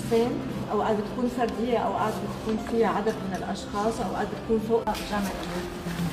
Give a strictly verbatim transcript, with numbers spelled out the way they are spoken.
أقسام، أوقات بتكون فردية، أوقات بتكون فيها عدد من الأشخاص، أوقات بتكون فوق جامعة.